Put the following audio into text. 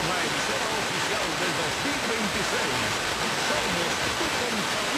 la emisora oficial del 2026. Somos tu compañía.